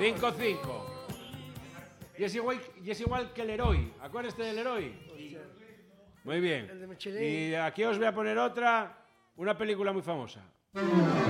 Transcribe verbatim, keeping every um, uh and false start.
cinco cinco. Y es igual, y es igual que el Leroy. Acuérdate del Leroy. Muy bien. El de Michelin. Y aquí os voy a poner otra, una película muy famosa.